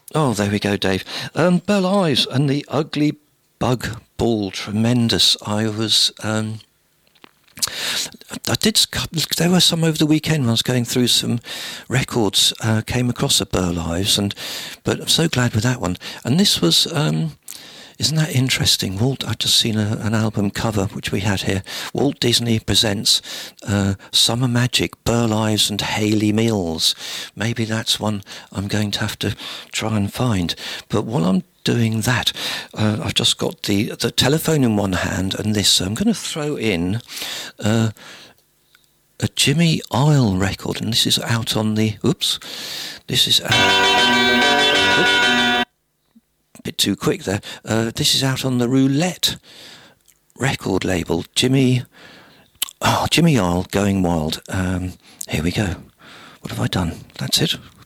Oh, there we go, Dave. Burl Ives and the Ugly Bug Ball, tremendous. There were some over the weekend when I was going through some records, came across a Burl Ives, but I'm so glad with that one. And this was, isn't that interesting? I've just seen an album cover, which we had here. Walt Disney presents Summer Magic, Burl Ives and Hayley Mills. Maybe that's one I'm going to have to try and find. But while I'm doing that, I've just got the telephone in one hand and this. So I'm going to throw in a Jimmy Isle record, and this is out on the... This is out... bit too quick there. This is out on the Roulette record label. Jimmy Isle, Going Wild. Here we go. What have I done? That's it.